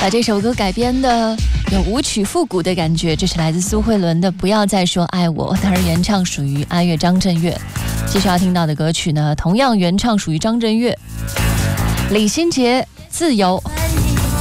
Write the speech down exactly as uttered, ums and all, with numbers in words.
把这首歌改编的有舞曲复古的感觉，这是来自苏慧伦的《不要再说爱我》，当然原唱属于阿月张震岳。接下来要听到的歌曲呢，同样原唱属于张震岳。李心洁《自由》